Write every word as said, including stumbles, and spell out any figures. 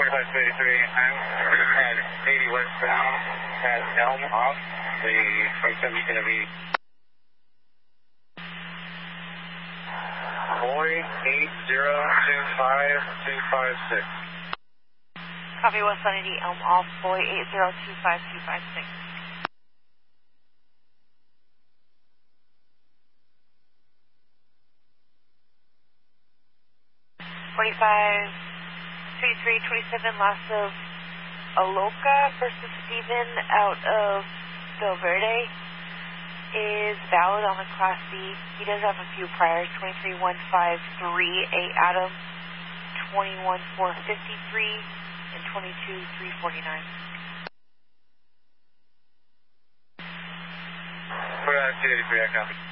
forty-five two eighty-three, I'm at eighty westbound, at Elm off, the from seventeen of eighty. Boy, eight zero two five two five six. Copy westbound eighty, Elm off, boy eight zero two five two five six. forty-five twenty-three twenty-seven, last of Aloka versus Steven out of Del Verde is valid on the Class C. He does have a few priors, twenty-three one five three eight Adam, twenty-one four fifty-three, and twenty-two three forty-nine. forty-five two eighty-three, I copy.